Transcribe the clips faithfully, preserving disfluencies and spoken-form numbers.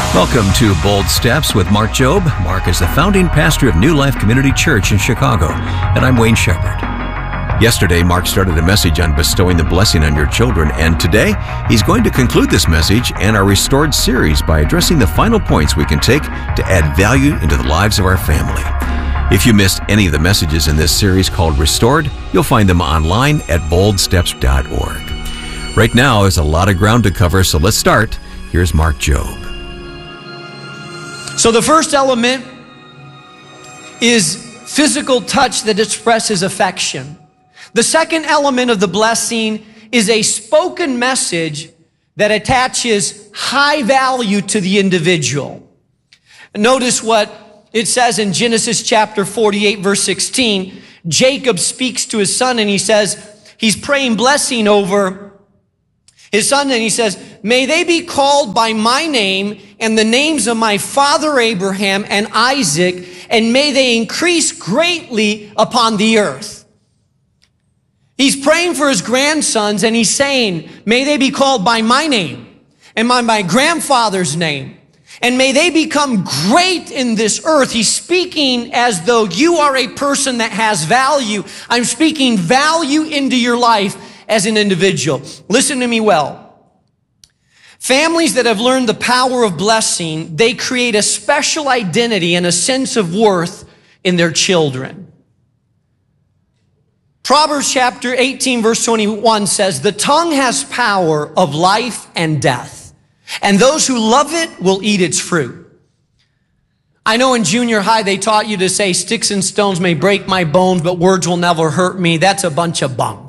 Welcome to Bold Steps with Mark Jobe. Mark is the founding pastor of New Life Community Church in Chicago, and I'm Wayne Shepherd. Yesterday, Mark started a message on bestowing the blessing on your children, and today, he's going to conclude this message and our Restored series by addressing the final points we can take to add value into the lives of our family. If you missed any of the messages in this series called Restored, you'll find them online at bold steps dot org. Right now, there's a lot of ground to cover, so let's start. Here's Mark Jobe. So the first element is physical touch that expresses affection. The second element of the blessing is a spoken message that attaches high value to the individual. Notice what it says in Genesis chapter forty-eight, verse sixteen. Jacob speaks to his son and he says, he's praying blessing over his son, and he says, may they be called by my name and the names of my father Abraham and Isaac, and may they increase greatly upon the earth. He's praying for his grandsons, and he's saying, may they be called by my name and by my grandfather's name, and may they become great in this earth. He's speaking as though you are a person that has value. I'm speaking value into your life as an individual. Listen to me well. Families that have learned the power of blessing, they create a special identity and a sense of worth in their children. Proverbs chapter eighteen, verse twenty-one says, the tongue has power of life and death, and those who love it will eat its fruit. I know in junior high they taught you to say, sticks and stones may break my bones, but words will never hurt me. That's a bunch of bunk.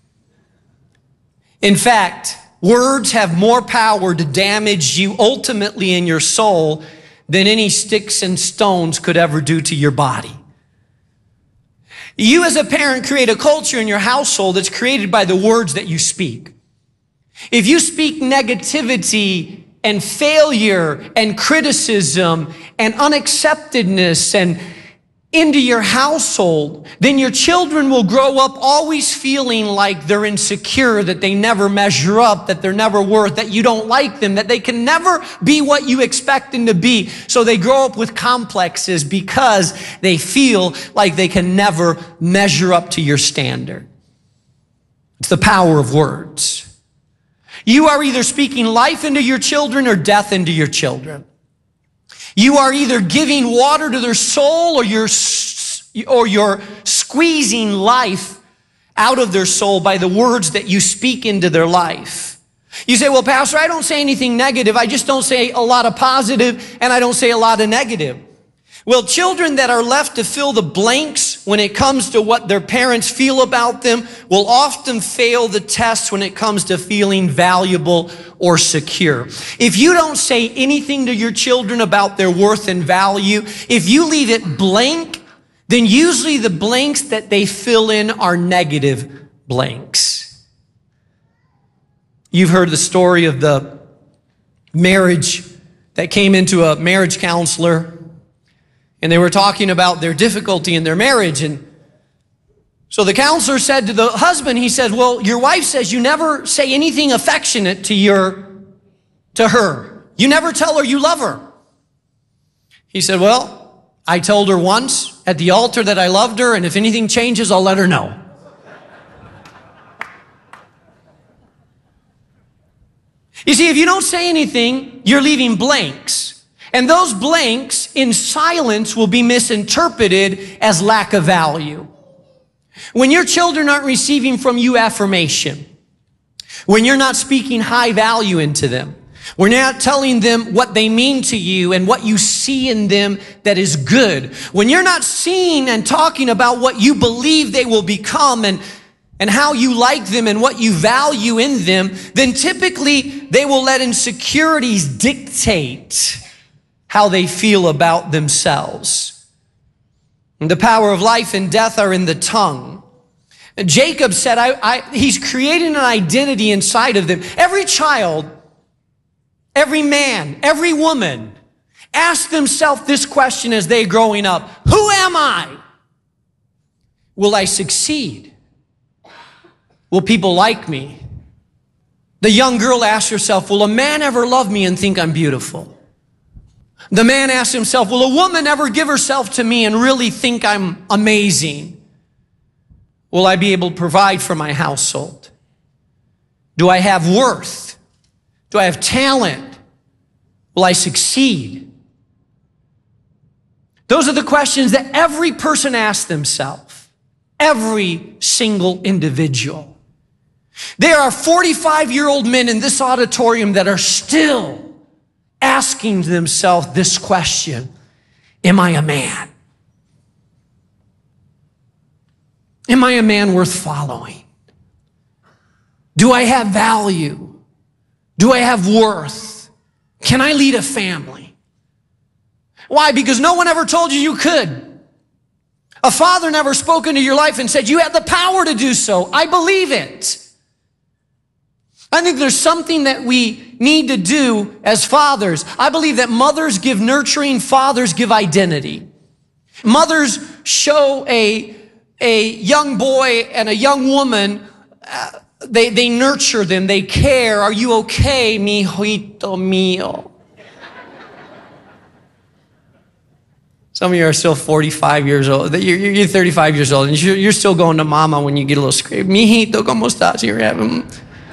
In fact, words have more power to damage you ultimately in your soul than any sticks and stones could ever do to your body. You as a parent create a culture in your household that's created by the words that you speak. If you speak negativity and failure and criticism and unacceptedness and into your household, then your children will grow up always feeling like they're insecure, that they never measure up, that they're never worth, that you don't like them, that they can never be what you expect them to be. So they grow up with complexes because they feel like they can never measure up to your standard. It's the power of words. You are either speaking life into your children or death into your children. You are either giving water to their soul or you're, or you're squeezing life out of their soul by the words that you speak into their life. You say, well, Pastor, I don't say anything negative. I just don't say a lot of positive and I don't say a lot of negative. Well, children that are left to fill the blanks when it comes to what their parents feel about them will often fail the test when it comes to feeling valuable or secure. If you don't say anything to your children about their worth and value, if you leave it blank, then usually the blanks that they fill in are negative blanks. You've heard the story of the marriage that came into a marriage counselor, and they were talking about their difficulty in their marriage. And so the counselor said to the husband, he said, well, your wife says you never say anything affectionate to your, to her. You never tell her you love her. He said, well, I told her once at the altar that I loved her, and if anything changes, I'll let her know. You see, if you don't say anything, you're leaving blanks. And those blanks in silence will be misinterpreted as lack of value. When your children aren't receiving from you affirmation, when you're not speaking high value into them, when you're not telling them what they mean to you and what you see in them that is good, when you're not seeing and talking about what you believe they will become and, and how you like them and what you value in them, then typically they will let insecurities dictate how they feel about themselves. And the power of life and death are in the tongue. Jacob said, I, I, he's creating an identity inside of them. Every child, every man, every woman ask themselves this question as they're growing up. Who am I? Will I succeed? Will people like me? The young girl asks herself, will a man ever love me and think I'm beautiful? The man asked himself, will a woman ever give herself to me and really think I'm amazing? Will I be able to provide for my household? Do I have worth? Do I have talent? Will I succeed? Those are the questions that every person asks themselves. Every single individual. There are forty-five-year-old men in this auditorium that are still asking themselves this question: am I a man? Am I a man worth following? Do I have value? Do I have worth? Can I lead a family? Why? Because no one ever told you you could. A father never spoke into your life and said you have the power to do so. I believe it. I think there's something that we need to do as fathers. I believe that mothers give nurturing, fathers give identity. Mothers show a, a young boy and a young woman, uh, they, they nurture them, they care. Are you okay, mijito mío? Some of you are still forty-five years old. You're, you're thirty-five years old, and you're, you're still going to mama when you get a little scrape. Mijito, ¿cómo estás? You're having...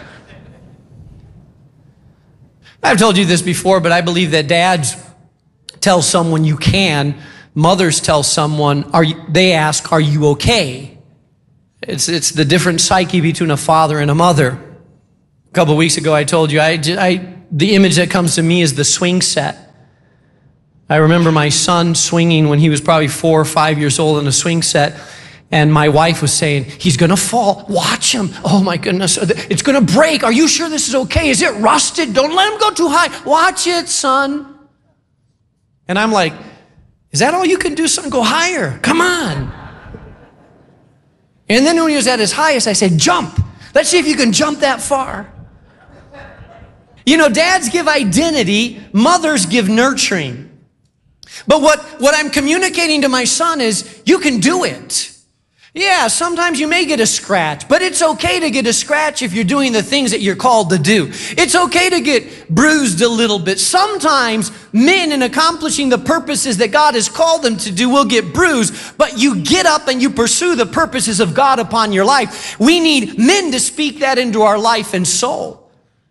I've told you this before, but I believe that dads tell someone you can. Mothers tell someone, are you, they ask, are you okay? It's, it's the different psyche between a father and a mother. A couple of weeks ago, I told you, I, I, the image that comes to me is the swing set. I remember my son swinging when he was probably four or five years old in a swing set. And my wife was saying, he's going to fall. Watch him. Oh, my goodness. It's going to break. Are you sure this is okay? Is it rusted? Don't let him go too high. Watch it, son. And I'm like, is that all you can do, son? Go higher. Come on. And then when he was at his highest, I said, jump. Let's see if you can jump that far. You know, dads give identity. Mothers give nurturing. But what, what I'm communicating to my son is, you can do it. Yeah, sometimes you may get a scratch, but it's okay to get a scratch if you're doing the things that you're called to do. It's okay to get bruised a little bit. Sometimes men, in accomplishing the purposes that God has called them to do, will get bruised, but you get up and you pursue the purposes of God upon your life. We need men to speak that into our life and soul.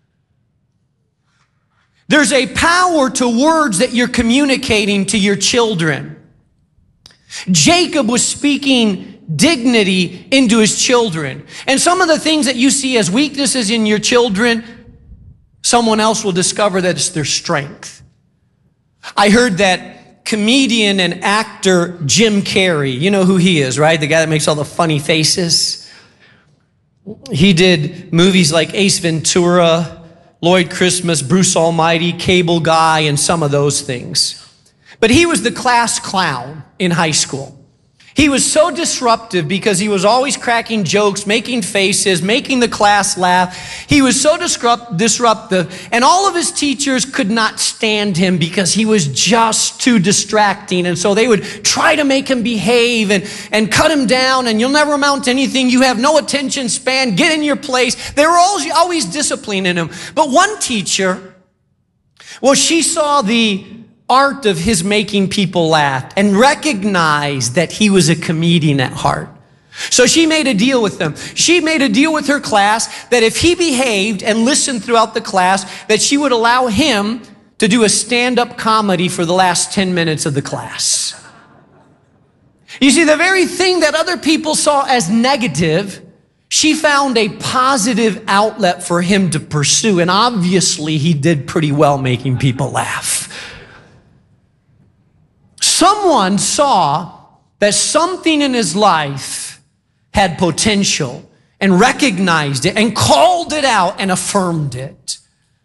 There's a power to words that you're communicating to your children. Jacob was speaking dignity into his children. And some of the things that you see as weaknesses in your children, someone else will discover that it's their strength. I heard that comedian and actor Jim Carrey, you know who he is, right? The guy that makes all the funny faces. He did movies like Ace Ventura, Lloyd Christmas, Bruce Almighty, Cable Guy, and some of those things. But he was the class clown in high school. He was so disruptive because he was always cracking jokes, making faces, making the class laugh. He was so disrupt, disruptive, and all of his teachers could not stand him because he was just too distracting. And so they would try to make him behave and, and cut him down, and you'll never amount to anything. You have no attention span. Get in your place. They were always, always disciplining him. But one teacher, well, she saw the art of his making people laugh and recognized that he was a comedian at heart. So she made a deal with them. She made a deal with her class that if he behaved and listened throughout the class, that she would allow him to do a stand-up comedy for the last ten minutes of the class. You see, the very thing that other people saw as negative, she found a positive outlet for him to pursue. And obviously he did pretty well making people laugh. Someone saw that something in his life had potential and recognized it and called it out and affirmed it.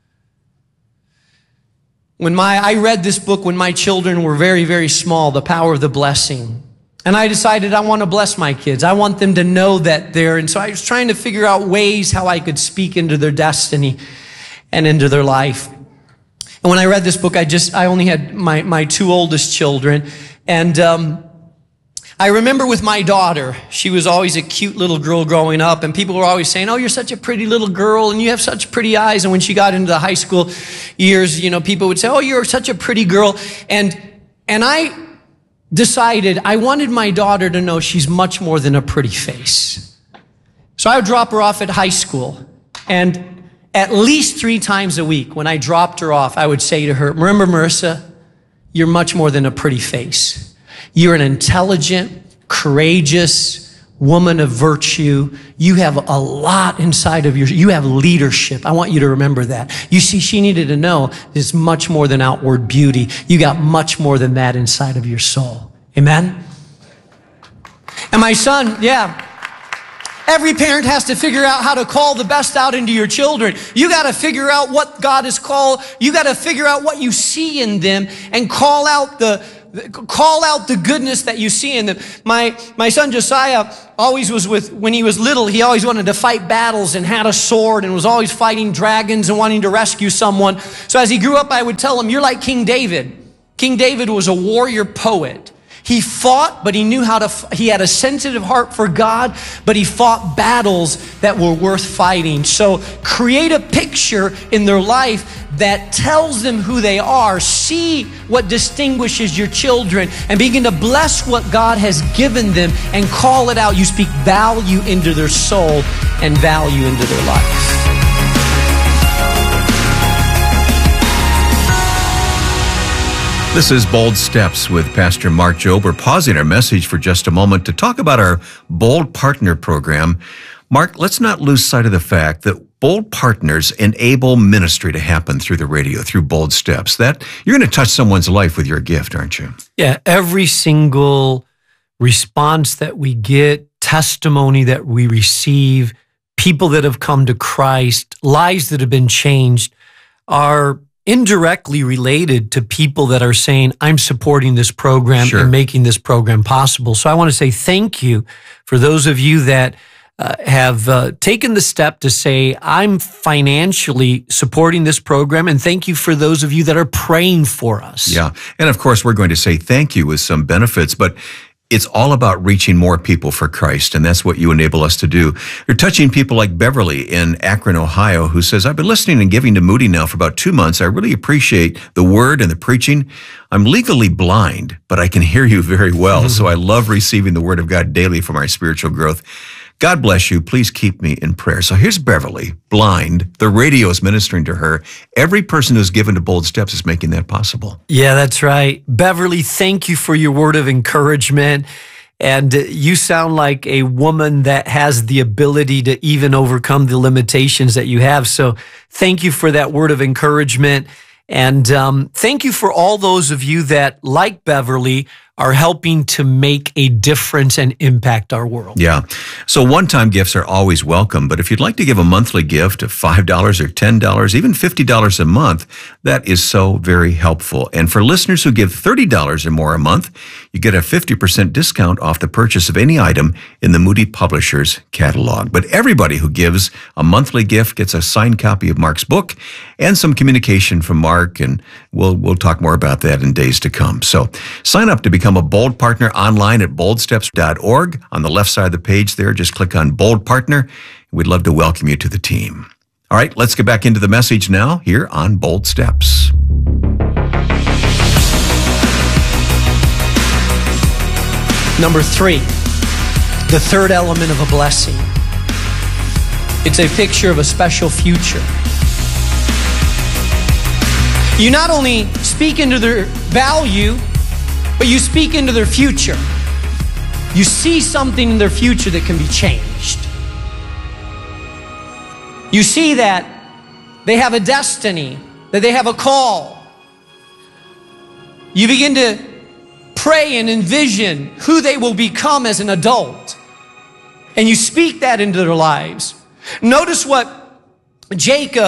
When my, I read this book when my children were very, very small, The Power of the Blessing. And I decided I want to bless my kids. I want them to know that they're, and so I was trying to figure out ways how I could speak into their destiny and into their life. And when I read this book, I just, I only had my, my two oldest children. And um, I remember with my daughter, she was always a cute little girl growing up, and people were always saying, oh, you're such a pretty little girl, and you have such pretty eyes. And when she got into the high school years, you know, people would say, oh, you're such a pretty girl. And, and I decided I wanted my daughter to know she's much more than a pretty face. So I would drop her off at high school, and at least three times a week when I dropped her off, I would say to her, remember, Marissa, you're much more than a pretty face. You're an intelligent, courageous woman of virtue. You have a lot inside of you. You have leadership. I want you to remember that. You see, she needed to know there's much more than outward beauty. You got much more than that inside of your soul. Amen? And my son, yeah, every parent has to figure out how to call the best out into your children. You got to figure out what God has called. You got to figure out what you see in them and call out the Call out the goodness that you see in them. My, my son Josiah always was with, when he was little, he always wanted to fight battles and had a sword and was always fighting dragons and wanting to rescue someone. So as he grew up, I would tell him, you're like King David. King David was a warrior poet. He fought, but he knew how to, he had a sensitive heart for God, but he fought battles that were worth fighting. So create a picture in their life that tells them who they are. See what distinguishes your children and begin to bless what God has given them and call it out. You speak value into their soul and value into their life. This is Bold Steps with Pastor Mark Jobe. We're pausing our message for just a moment to talk about our Bold Partner program. Mark, let's not lose sight of the fact that Bold Partners enable ministry to happen through the radio, through Bold Steps. That you're going to touch someone's life with your gift, aren't you? Yeah, every single response that we get, testimony that we receive, people that have come to Christ, lives that have been changed are indirectly related to people that are saying, I'm supporting this program Sure. and making this program possible. So I want to say thank you for those of you that uh, have uh, taken the step to say, I'm financially supporting this program, and thank you for those of you that are praying for us. Yeah. And of course, we're going to say thank you with some benefits, but it's all about reaching more people for Christ, and that's what you enable us to do. You're touching people like Beverly in Akron, Ohio, who says, I've been listening and giving to Moody now for about two months. I really appreciate the word and the preaching. I'm legally blind, but I can hear you very well, so I love receiving the word of God daily for my spiritual growth. God bless you. Please keep me in prayer. So here's Beverly, blind. The radio is ministering to her. Every person who's given to Bold Steps is making that possible. Yeah, that's right. Beverly, thank you for your word of encouragement. And you sound like a woman that has the ability to even overcome the limitations that you have. So thank you for that word of encouragement. And um, thank you for all those of you that, like Beverly, are helping to make a difference and impact our world. Yeah. So one-time gifts are always welcome, but if you'd like to give a monthly gift of five dollars or ten dollars, even fifty dollars a month, that is so very helpful. And for listeners who give thirty dollars or more a month, you get a fifty percent discount off the purchase of any item in the Moody Publishers catalog. But everybody who gives a monthly gift gets a signed copy of Mark's book and some communication from Mark, and we'll we'll talk more about that in days to come. So sign up to become a Bold Partner online at bold steps dot org. On the left side of the page there, just click on Bold Partner. We'd love to welcome you to the team. All right, let's get back into the message now here on Bold Steps. Number three, the third element of a blessing. It's a picture of a special future. You not only speak into their value, but you speak into their future. You see something in their future that can be changed. You see that they have a destiny, that they have a call. You begin to pray and envision who they will become as an adult. And you speak that into their lives. Notice what Jacob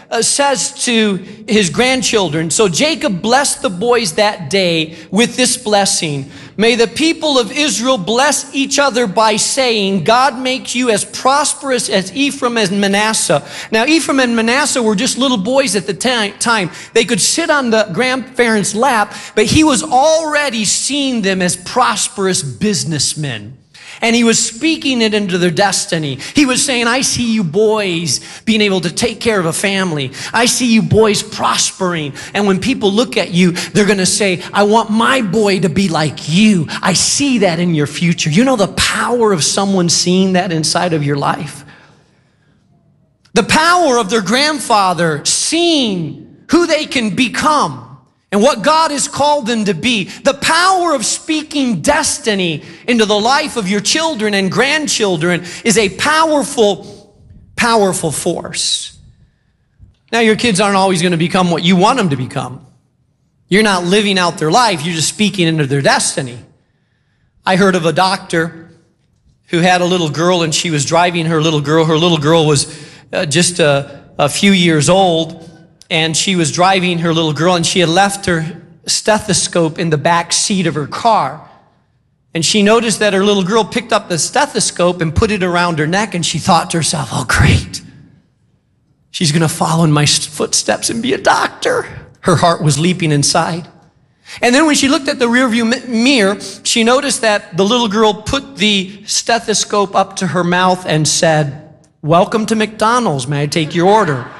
uh, says to his grandchildren, so Jacob blessed the boys that day with this blessing. May the people of Israel bless each other by saying, God makes you as prosperous as Ephraim and Manasseh. Now, Ephraim and Manasseh were just little boys at the time. They could sit on the grandparents' lap, but he was already seeing them as prosperous businessmen. And he was speaking it into their destiny. He was saying, I see you boys being able to take care of a family. I see you boys prospering. And when people look at you, they're going to say, I want my boy to be like you. I see that in your future. You know the power of someone seeing that inside of your life? The power of their grandfather seeing who they can become and what God has called them to be. The power of speaking destiny into the life of your children and grandchildren is a powerful, powerful force. Now, your kids aren't always going to become what you want them to become. You're not living out their life. You're just speaking into their destiny. I heard of a doctor who had a little girl, and she was driving her little girl. Her little girl was uh, just a, a few years old. And she was driving her little girl, and she had left her stethoscope in the back seat of her car. And she noticed that her little girl picked up the stethoscope and put it around her neck, and she thought to herself, oh, great. She's going to follow in my footsteps and be a doctor. Her heart was leaping inside. And then when she looked at the rearview mirror, she noticed that the little girl put the stethoscope up to her mouth and said, welcome to McDonald's. May I take your order?